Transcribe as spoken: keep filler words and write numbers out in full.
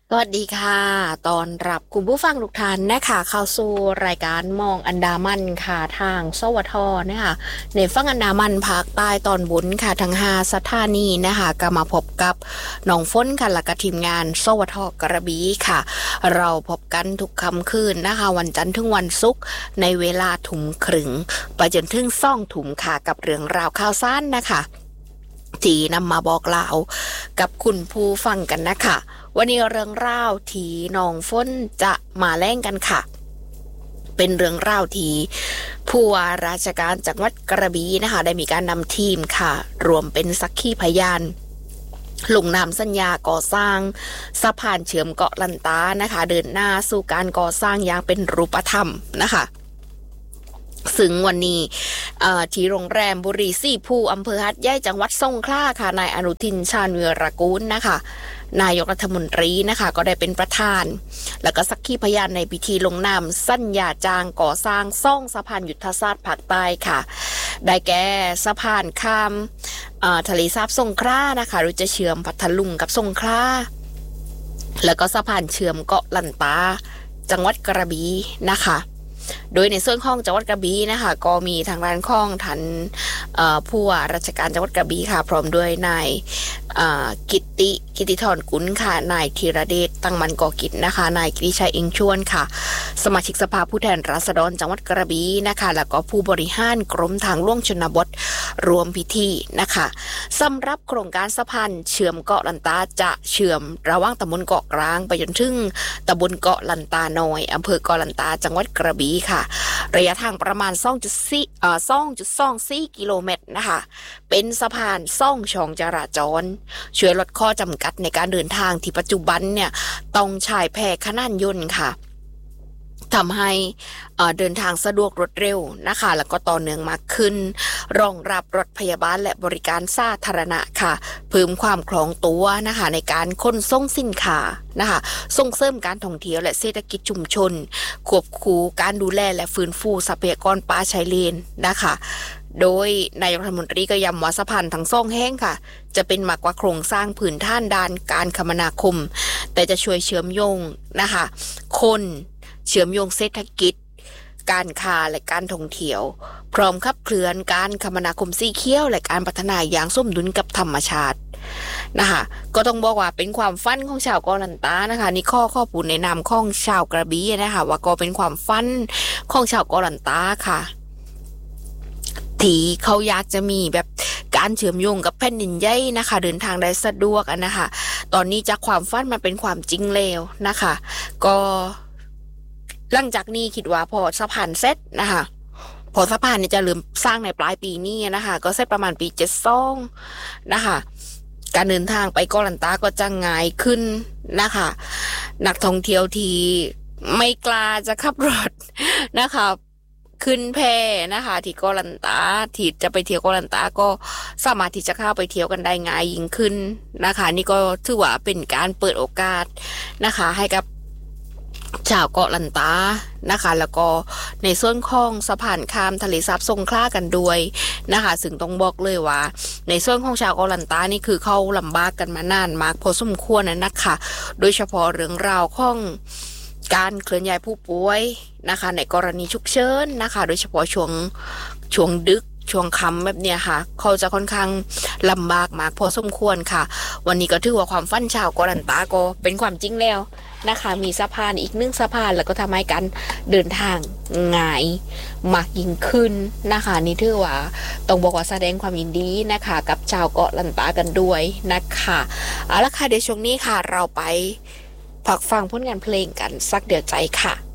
สวัสดีค่ะตอนรับคุณผู้ฟังทุกท่านนะคะเข้าสู่รายการมองอันดามันค่ะทางสวทนะคะในฝั่งอันดามันภาคใต้ตอนบนค่ะทั้งห้าสถานีนะคะก็มาพบกับน้องฝนค่ะและก็ทีมงานสวทกระบี่ค่ะ เราพบกันทุกค่ำคืนนะคะวันจันทร์ถึงวันศุกร์ในเวลาถุ่มครึ่งไปจนถึงซ่องถุ่มค่ะกับเรื่องราวข่าวสารนะคะที่นำมาบอกเล่ากับคุณผู้ฟังกันนะคะวันนี้เรื่องราวที่น้องฝนจะมาแล่งกันค่ะเป็นเรื่องราวที่ผู้ว่าราชการจังหวัดกระบี่นะคะได้มีการนำทีมค่ะรวมเป็นสักขีพยานลงนามสัญญาก่อสร้างสะพานเชื่อมเกาะลันตานะคะเดินหน้าสู่การก่อสร้างอย่างเป็นรูปธรรมนะคะซึ่งวันนี้ที่โรงแรมบุรีสี่ภูอำเภอหัดใหญ่จังหวัดสงขลาค่ะนายอนุทินชาญวีรกูลนะคะนายกรัฐมนตรีนะคะก็ได้เป็นประธานแล้วก็สักขีพยานในพิธีลงนามสัญญาจ้างก่อสร้างซ่องสะพานยุทธศาสตร์ภาคใต้ค่ะได้แก่สะพานข้ามทะเลสาบสงขลานะคะหรือจะเชื่อมพัทลุงกับสงขลาแล้วก็สะพานเชื่อมเกาะลันตาจังหวัดกระบี่นะคะโดยในส่วนของจังหวัดกระบี่นะคะก็มีทางด้านของท่านผู้ว่าราชการจังหวัดกระบี่ค่ะพร้อมด้วยนายกิตติกิติธรกุลค่ะนายธีรเดชตั้งมันก่อกิจนะคะนายกิติชัยเองชวนค่ะสมาชิกสภาผู้แทนราษฎรจังหวัดกระบี่นะคะแล้วก็ผู้บริหารกรมทางหลวงชนบทรวมพิธีนะคะสำหรับโครงการสะพานเชื่อมเกาะลันตาจะเชื่อมระหว่างตำบลเกาะกลางไปจนถึงตำบลเกาะลันตาน้อยอำเภอเกาะลันตาจังหวัดกระบี่ค่ะระยะทางประมาณ สองจุดสี่ เอ่อ สองจุดสองสี่ กิโลเมตรนะคะเป็นสะพานซ่องช่องจราจรช่วยลดข้อจำกัดในการเดินทางที่ปัจจุบันเนี่ยต้องใช้แพขนานยนต์ค่ะทำให้เดินทางสะดวกรวดเร็วนะคะแล้วก็ต่อเนื่องมากขึ้นรองรับรถพยาบาลและบริการสาธารณะค่ะเพิ่มความคล่องตัวนะคะในการขนส่งสินค้านะคะส่งเสริมการท่องเที่ยวและเศรษฐกิจชุมชนควบคู่การดูแลและฟื้นฟูทรัพยากรป่าชายเลนนะคะโดยนายกรัฐมนตรีก็ย้ำว่าสะพานทั้งสองแห่งค่ะจะเป็นมากกว่าโครงสร้างพื้นฐานด้านการคมนาคมแต่จะช่วยเชื่อมโยงนะคะคนเชื่อมโยงเศรษฐกิจการค้าและการท่องเที่ยวพร้อมขับเคลื่อนการคมนาคมสีเขียวและการพัฒนาอย่างสมดุลกับธรรมชาตินะคะก็ต้องบอกว่าเป็นความฝันของชาวเกาะลันตานะคะนี่ข้อข้อปูนในนามของชาวกระบี่นะคะว่าก็เป็นความฝันของชาวเกาะลันตาค่ะที่เขาอยากจะมีแบบการเชื่อมโยงกับแผ่นดินใหญ่นะคะเดินทางได้สะดวกนะคะตอนนี้จากความฝันมันเป็นความจริงแล้วนะคะก็หลังจากนี้คิดว่าพอสะพานเสร็จนะคะพอสะพานเนี่ยจะเริ่มสร้างในปลายปีนี้นะคะก็เสร็จประมาณปีเจ็ดสองนะคะการเดินทางไปเกาะลันตาก็จะง่ายขึ้นนะคะนักท่องเที่ยวที่ไม่กล้าจะขับรถนะคะขึ้นแพนะคะที่เกาะลันตาที่จะไปเที่ยวเกาะลันตาก็สามารถที่จะเข้าไปเที่ยวกันได้ง่ายยิ่งขึ้นนะคะนี่ก็ถือว่าเป็นการเปิดโอกาสนะคะให้กับชาวเกาะลันตานะคะแล้วก็ในส่วนของสะพานข้ามทะเลสาบสงขลากันด้วยนะคะซึ่งต้องบอกเลยว่าในส่วนของชาวเกาะลันตานี่คือเขาลำบากกันมานานมากพอสมควรนะนะคะโดยเฉพาะเรื่องราวของการเคลื่อนย้ายผู้ป่วยนะคะในกรณีฉุกเฉินนะคะโดยเฉพาะช่วงช่วงดึกช่วงค่ำแบบเนี้ยค่ะเขาจะค่อนข้างลำบากมากพอสมควรค่ะวันนี้ก็ถือว่าความฝันชาวเกาะลันตาก็เป็นความจริงแล้วนะคะมีสะพานอีกหนึ่งสะพานแล้วก็ทำให้การเดินทางง่ายมากยิ่งขึ้นนะคะนี่ถือว่าต้องบอกว่าแสดงความยินดีนะคะกับชาวเกาะลันตากันด้วยนะคะเอาละค่ะเดี๋ยวช่วงนี้ค่ะเราไปพักฟังผลงานเพลงกันสักเดี๋ยวใจค่ะ